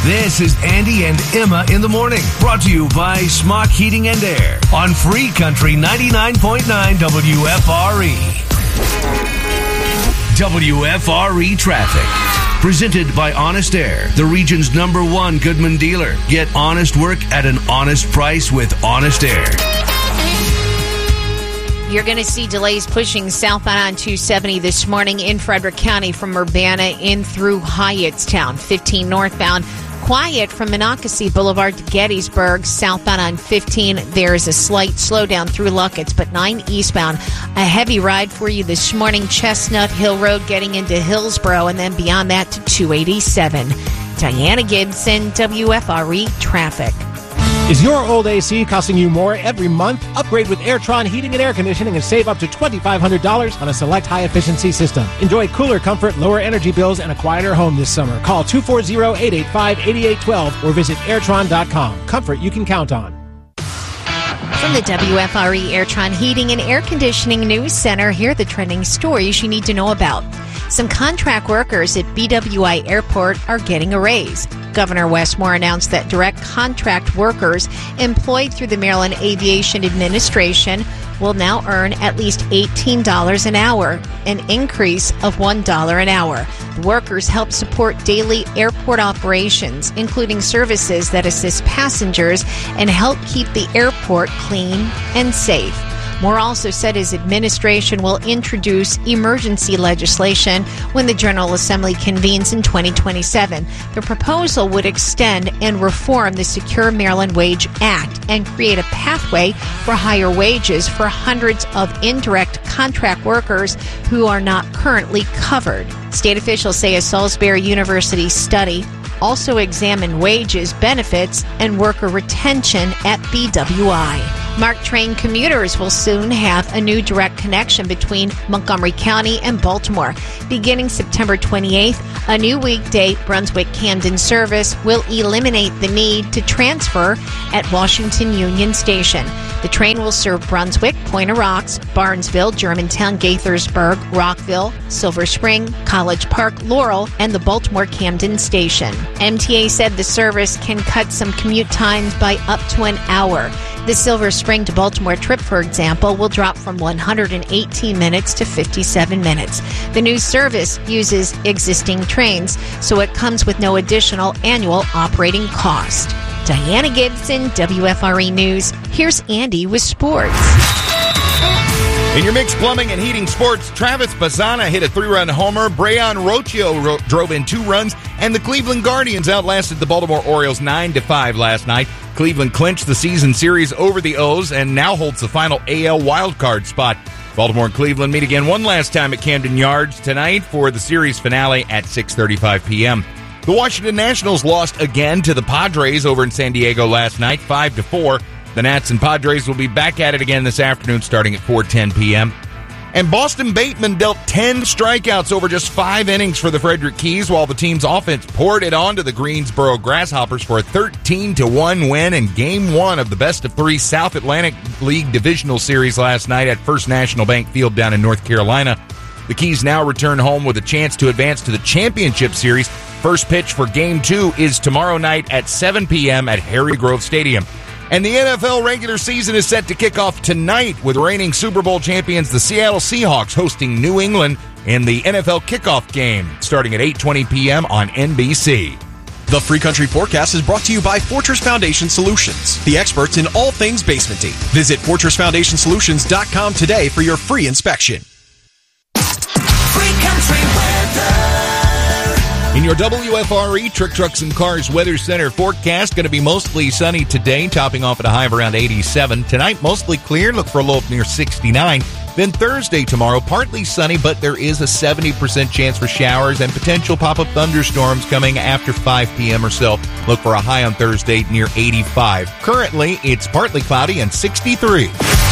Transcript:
This is Andy and Emma in the morning, brought to you by Smock Heating and Air on Free Country 99.9 WFRE. WFRE traffic. Presented by Honest Air, the region's #1 Goodman dealer. Get honest work at an honest price with Honest Air. You're going to see delays pushing southbound on 270 this morning in Frederick County from Urbana in through Hyattstown. 15 northbound. Quiet from Monocacy Boulevard to Gettysburg. Southbound on 15, there is a slight slowdown through Luckett's, but 9 eastbound. A heavy ride for you this morning. Chestnut Hill Road getting into Hillsboro, and then beyond that to 287. Diana Gibson, WFRE Traffic. Is your old AC costing you more every month? Upgrade with Airtron Heating and Air Conditioning and save up to $2,500 on a select high-efficiency system. Enjoy cooler comfort, lower energy bills, and a quieter home this summer. Call 240-885-8812 or visit Airtron.com. Comfort you can count on. From the WFRE Airtron Heating and Air Conditioning News Center, here are the trending stories you need to know about. Some contract workers at BWI Airport are getting a raise. Governor Wes Moore announced that direct contract workers employed through the Maryland Aviation Administration will now earn at least $18 an hour, an increase of $1 an hour. The workers help support daily airport operations, including services that assist passengers and help keep the airport clean and safe. Moore also said his administration will introduce emergency legislation when the General Assembly convenes in 2027. The proposal would extend and reform the Secure Maryland Wage Act and create a pathway for higher wages for hundreds of indirect contract workers who are not currently covered. State officials say a Salisbury University study also examined wages, benefits, and worker retention at BWI. MARC train commuters will soon have a new direct connection between Montgomery County and Baltimore. Beginning September 28th, a new weekday Brunswick-Camden service will eliminate the need to transfer at Washington Union Station. The train will serve Brunswick, Pointe aux Rocks, Barnesville, Germantown, Gaithersburg, Rockville, Silver Spring, College Park, Laurel, and the Baltimore-Camden Station. MTA said the service can cut some commute times by up to an hour. The Silver Spring to Baltimore trip, for example, will drop from 118 minutes to 57 minutes. The new service uses existing trains, so it comes with no additional annual operating cost. Diana Gibson, WFRE News. Here's Andy with sports. In your mixed plumbing and heating sports, Travis Bazzana hit a 3-run homer. Brayan Rocchio drove in 2 runs, and the Cleveland Guardians outlasted the Baltimore Orioles 9-5 last night. Cleveland clinched the season series over the O's and now holds the final AL wildcard spot. Baltimore and Cleveland meet again one last time at Camden Yards tonight for the series finale at 6:35 p.m. The Washington Nationals lost again to the Padres over in San Diego last night, 5-4. The Nats and Padres will be back at it again this afternoon starting at 4:10 p.m. And Boston Bateman dealt 10 strikeouts over just 5 innings for the Frederick Keys, while the team's offense poured it on to the Greensboro Grasshoppers for a 13-1 win in Game 1 of the best-of-3 South Atlantic League Divisional Series last night at First National Bank Field down in North Carolina. The Keys now return home with a chance to advance to the Championship Series. First pitch for Game 2 is tomorrow night at 7 p.m. at Harry Grove Stadium. And the NFL regular season is set to kick off tonight with reigning Super Bowl champions, the Seattle Seahawks, hosting New England in the NFL kickoff game starting at 8:20 p.m. on NBC. The Free Country Forecast is brought to you by Fortress Foundation Solutions, the experts in all things basementing. Visit FortressFoundationSolutions.com today for your free inspection. Free Country weather. In your WFRE Truck Trucks and Cars Weather Center forecast, going to be mostly sunny today, topping off at a high of around 87. Tonight, mostly clear, look for a low of near 69. Then Thursday, tomorrow, partly sunny, but there is a 70% chance for showers and potential pop-up thunderstorms coming after 5 p.m. or so. Look for a high on Thursday near 85. Currently, it's partly cloudy and 63.